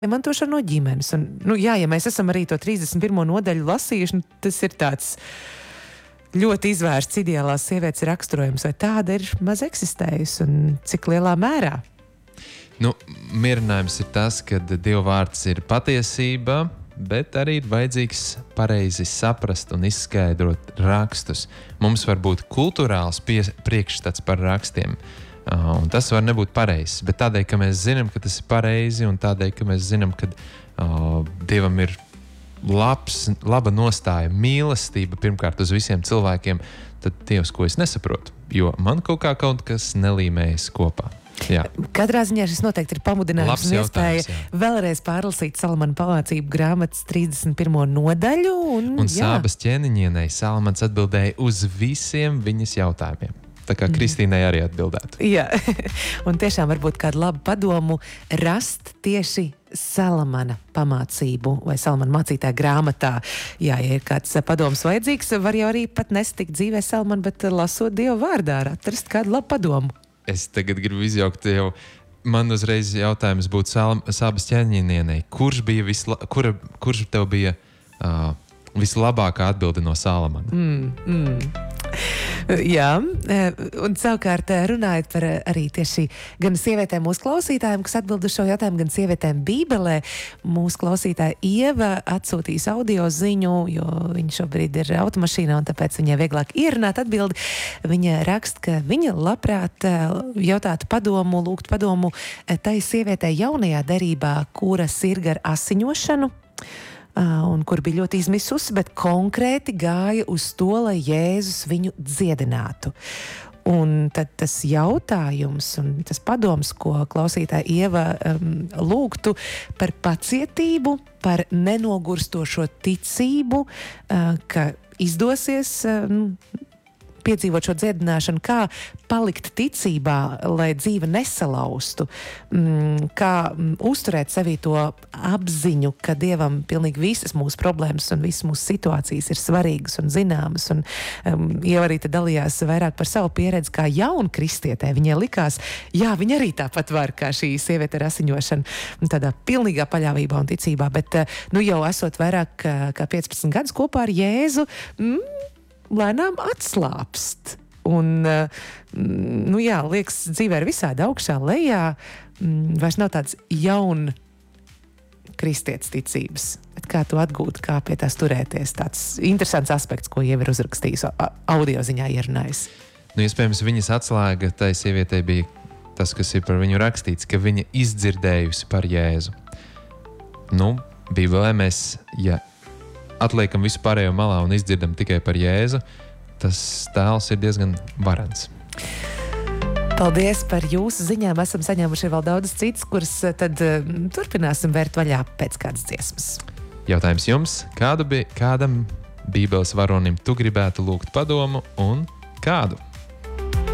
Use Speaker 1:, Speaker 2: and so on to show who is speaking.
Speaker 1: mantošanu no ģimenes. Un, ja mēs esam arī to 31. nodaļu lasījuši, tas ir tāds ļoti izvērsts ideālās sievietes raksturojums, vai tāda ir maz eksistējusi un cik lielā mērā?
Speaker 2: Mierinājums ir tas, ka Dieva vārds ir patiesība, bet arī ir vajadzīgs pareizi saprast un izskaidrot rakstus. Mums var būt kultūrāls priekšstats par rakstiem, un tas var nebūt pareizs, bet tādēļ, ka mēs zinām, ka tas ir pareizi, un tādēļ, ka mēs zinām, ka Dievam ir laba nostāja, mīlestība pirmkārt uz visiem cilvēkiem, tad Dievs, ko es nesaprotu, jo man kaut kas nelīmējas kopā. Jā.
Speaker 1: Katrā ziņā šis noteikti ir pamudinājums un iespēja vēlreiz pārlasīt Salamana pamācību grāmatas 31. nodaļu. Un
Speaker 2: Sābas ķēniņienei Salamans atbildēja uz visiem viņas jautājumiem. Tā kā Kristīnai arī atbildētu.
Speaker 1: Jā, un tiešām varbūt kādu labu padomu rast tieši Salamana pamācību vai Salamana mācītāja grāmatā. Jā, ja ir kāds padoms vajadzīgs, var jau arī pat nestikt dzīvē Salamana, bet lasot Dieva vārdā atrast kādu labu padomu.
Speaker 2: Es tagad gribu izjaukt jau. Man uzreiz jautājums būtu Sābas ķēniņienei. Kurš tev bija vislabākā atbilde no Salamana?
Speaker 1: Jā, un savukārt runājot par arī tieši gan sievietēm mūsu klausītājiem, kas atbild uz šo jautājumu, gan sievietēm Bībelē, mūsu klausītāja Ieva atsūtīs audio ziņu, jo viņa šobrīd ir automašīnā un tāpēc viņai vieglāk ierunāt atbildi. Viņa raksta, ka viņa labprāt jautātu padomu, lūgt padomu tai sievietei jaunajā derībā, kuras ir gar asiņošanu, un kur bija ļoti izmisusi, bet konkrēti gāja uz to, lai Jēzus viņu dziedinātu. Un tad tas jautājums un tas padoms, ko klausītāja Ieva lūgtu par pacietību, par nenogurstošo ticību, ka izdosies piedzīvot šo dziedināšanu, kā palikt ticībā, lai dzīve nesalaustu, kā uzturēt sevī to apziņu, ka Dievam pilnīgi visas mūsu problēmas un visas mūsu situācijas ir svarīgas un zināmas. Un Ieva arī te dalījās vairāk par savu pieredzi kā jauna kristietē. Viņai likās, jā, viņa arī tāpat var kā šī sieviete ar asiņošanu, tādā pilnīgā paļāvībā un ticībā, bet jau esot vairāk kā 15 gadus kopā ar Jēzu, lēnām atslāpst. Un, liekas, dzīvē ir visādi augšā, lejā, vairs nav tāds jauna kristietes ticības. Bet kā to atgūt, kā pie tās turēties? Tāds interesants aspekts, ko Ieva ir uzrakstījis, audio ziņā ierunājis.
Speaker 2: Iespējams, viņas atslēga tai sievietei bija tas, kas ir par viņu rakstīts, ka viņa izdzirdējusi par Jēzu. Bībelē mēs, atliekam visu pārējo malā un izdzirdam tikai par Jēzu, tas tēls ir diezgan varens.
Speaker 1: Paldies par jūsu ziņām. Esam saņēmuši vēl daudz citas, kuras tad turpināsim vērt vaļā pēc kādas dziesmas.
Speaker 2: Jautājums jums, kādam Bībeles varonim tu gribētu lūgt padomu un kādu?